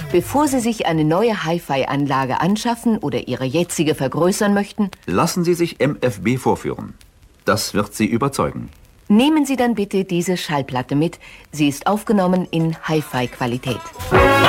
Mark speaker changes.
Speaker 1: Bevor Sie sich eine neue Hi-Fi-Anlage anschaffen oder Ihre jetzige vergrößern möchten,
Speaker 2: lassen Sie sich MFB vorführen. Das wird Sie überzeugen.
Speaker 1: nehmen Sie dann bitte diese Schallplatte mit. Sie ist aufgenommen in Hi-Fi-Qualität.